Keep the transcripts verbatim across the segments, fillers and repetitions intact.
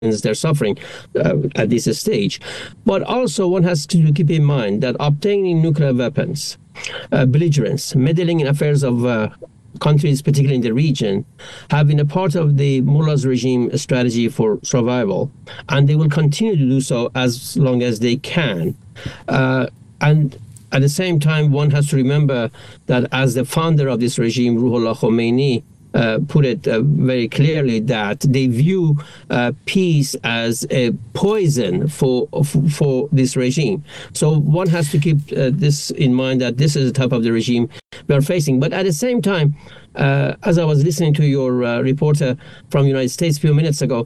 they're suffering uh, at this stage. But also one has to keep in mind that obtaining nuclear weapons, uh, belligerence, meddling in affairs of uh, countries, particularly in the region, have been a part of the mullah's regime strategy for survival, and they will continue to do so as long as they can. Uh, and at the same time, one has to remember that as the founder of this regime, Ruhollah Khomeini, Uh, put it uh, very clearly, that they view uh, peace as a poison for, for for this regime. So one has to keep uh, this in mind, that this is the type of the regime we are facing. But at the same time, uh, as I was listening to your uh, reporter from the United States a few minutes ago,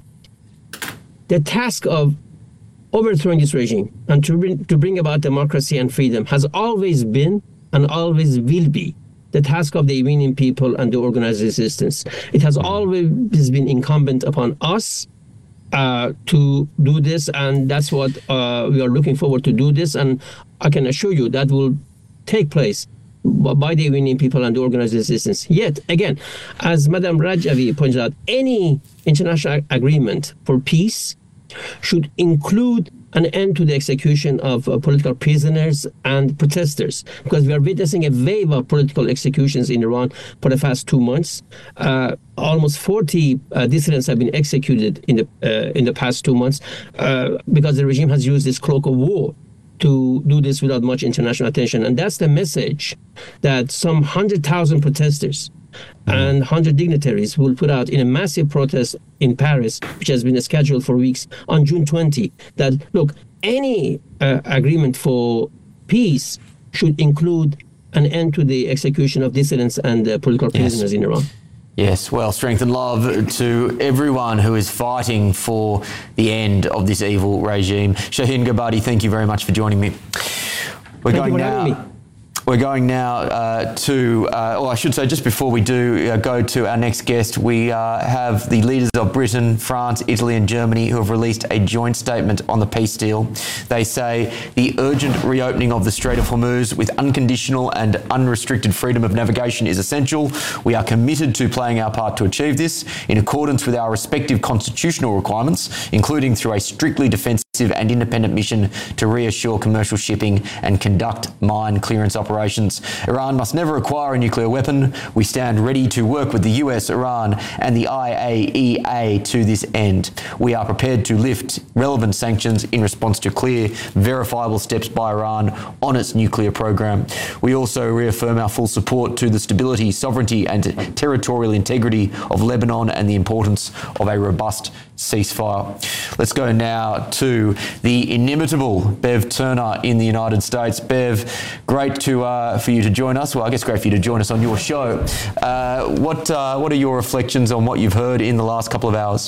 the task of overthrowing this regime and to bring, to bring about democracy and freedom has always been and always will be the task of the Iranian people and the organized resistance. It has always been incumbent upon us uh, to do this, and that's what uh, we are looking forward to do this. And I can assure you that will take place by the Iranian people and the organized resistance. Yet, again, as Madam Rajavi pointed out, any international agreement for peace should include an end to the execution of uh, political prisoners and protesters, because we are witnessing a wave of political executions in Iran for the past two months. Uh, almost forty uh, dissidents have been executed in the uh, in the past two months uh, because the regime has used this cloak of war to do this without much international attention. And that's the message that some one hundred thousand protesters and one hundred dignitaries will put out in a massive protest in Paris, which has been scheduled for weeks, on June twentieth, that, look, any uh, agreement for peace should include an end to the execution of dissidents and uh, political prisoners yes. in Iran. Yes, well, strength and love to everyone who is fighting for the end of this evil regime. Shaheen Gabati, thank you very much for joining me. We're thank going you for now. having me. We're going now uh, to, uh, or I should say, just before we do uh, go to our next guest, we uh, have the leaders of Britain, France, Italy and Germany who have released a joint statement on the peace deal. They say the urgent reopening of the Strait of Hormuz with unconditional and unrestricted freedom of navigation is essential. We are committed to playing our part to achieve this in accordance with our respective constitutional requirements, including through a strictly defensive and independent mission to reassure commercial shipping and conduct mine clearance operations. Iran must never acquire a nuclear weapon. We stand ready to work with the U S, Iran and the I A E A to this end. We are prepared to lift relevant sanctions in response to clear, verifiable steps by Iran on its nuclear program. We also reaffirm our full support to the stability, sovereignty and territorial integrity of Lebanon and the importance of a robust ceasefire. Let's go now to the inimitable Bev Turner in the United States. Bev, great to uh, for you to join us. Well, I guess great for you to join us on your show. Uh, what uh, what are your reflections on what you've heard in the last couple of hours?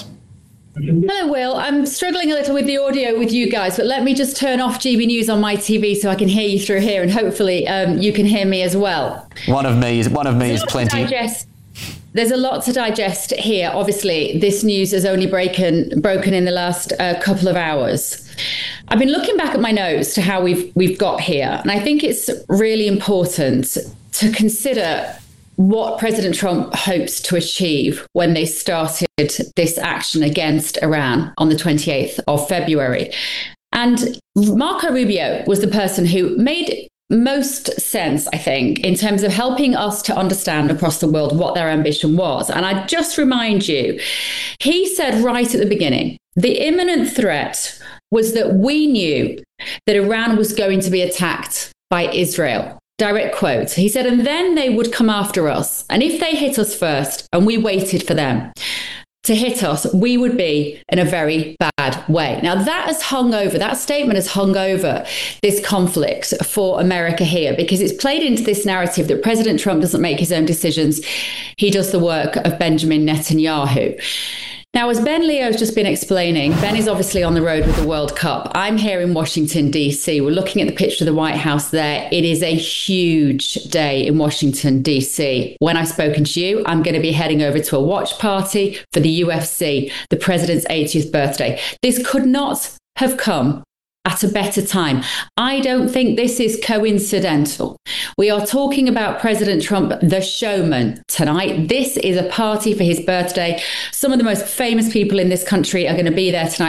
Hello, Will. I'm struggling a little with the audio with you guys, but let me just turn off G B News on my T V so I can hear you through here, and hopefully um, you can hear me as well. One of me is one of me is plenty. There's a lot to digest here. Obviously, this news has only broken broken in the last uh, couple of hours. I've been looking back at my notes to how we've we've got here, and I think it's really important to consider what President Trump hopes to achieve when they started this action against Iran on the twenty-eighth of February. And Marco Rubio was the person who made most sense, I think, in terms of helping us to understand across the world what their ambition was. And I just remind you, he said right at the beginning, the imminent threat was that we knew that Iran was going to be attacked by Israel. Direct quote. He said, and then they would come after us. And if they hit us first, and we waited for them to hit us, we would be in a very bad way. Now, that has hung over, that statement has hung over this conflict for America here, because it's played into this narrative that President Trump doesn't make his own decisions. He does the work of Benjamin Netanyahu. Now, as Ben Leo's just been explaining, Ben is obviously on the road with the World Cup. I'm here in Washington, D C. We're looking at the picture of the White House there. It is a huge day in Washington, D C. When I've spoken to you, I'm going to be heading over to a watch party for the U F C, the president's eightieth birthday. This could not have come at a better time. I don't think this is coincidental. We are talking about President Trump, the showman, tonight. This is a party for his birthday. Some of the most famous people in this country are going to be there tonight.